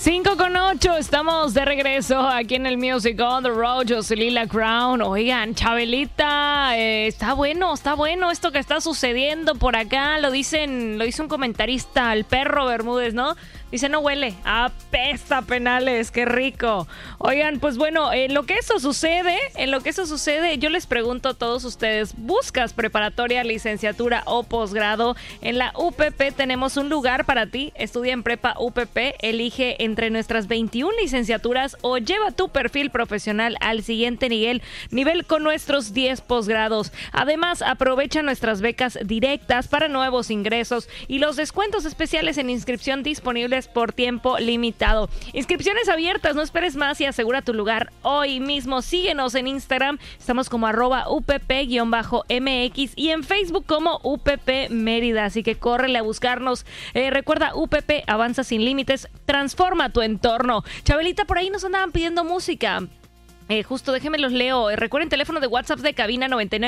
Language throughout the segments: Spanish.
5:08, estamos de regreso aquí en el Music on the Road. Jocelyn Crown. Oigan, Chabelita, está bueno esto que está sucediendo por acá. Lo dice un comentarista, el perro Bermúdez, ¿no? Dice, no huele, apesta penales, qué rico. Oigan, pues bueno, en lo que eso sucede, yo les pregunto a todos ustedes, ¿buscas preparatoria, licenciatura o posgrado? En la UPP tenemos un lugar para ti. Estudia en Prepa UPP, elige entre nuestras 21 licenciaturas o lleva tu perfil profesional al siguiente nivel con nuestros 10 posgrados. Además, aprovecha nuestras becas directas para nuevos ingresos y los descuentos especiales en inscripción disponibles por tiempo limitado. Inscripciones abiertas, no esperes más y asegura tu lugar hoy mismo. Síguenos en Instagram, estamos como @UPP_MX y en Facebook como UPP Mérida, así que córrele a buscarnos. Recuerda, UPP avanza sin límites, transforma tu entorno. Chabelita, por ahí nos andaban pidiendo música. Justo, déjenme los leo. Recuerden, teléfono de WhatsApp de cabina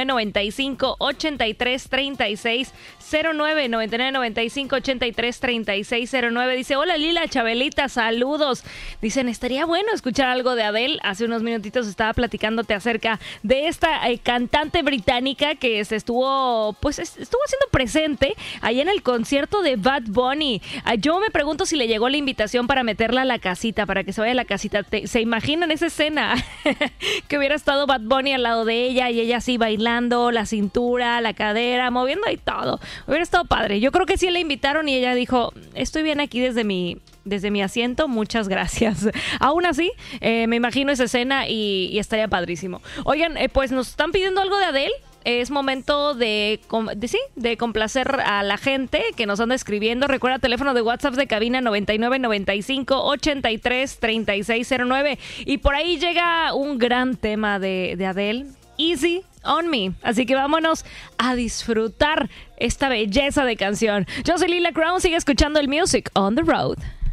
9995-833609, 9995-833609. Dice, hola Lila, Chabelita, saludos. Dicen, estaría bueno escuchar algo de Adele. Hace unos minutitos estaba platicándote acerca de esta cantante británica que estuvo haciendo presente allá en el concierto de Bad Bunny. Yo me pregunto si le llegó la invitación para meterla a la casita, para que se vaya a la casita. ¿Se imaginan esa escena? Que hubiera estado Bad Bunny al lado de ella y ella así bailando, la cintura, la cadera, moviendo ahí todo. Hubiera estado padre. Yo creo que sí la invitaron y ella dijo, estoy bien aquí desde mi asiento, muchas gracias. Aún así, me imagino esa escena y estaría padrísimo. Oigan, pues nos están pidiendo algo de Adele. Es momento de complacer a la gente que nos anda escribiendo. Recuerda, teléfono de WhatsApp de cabina 9995-833609. Y por ahí llega un gran tema de Adele, Easy on Me. Así que vámonos a disfrutar esta belleza de canción. Yo soy Lila Crown, sigue escuchando el Music on the Road.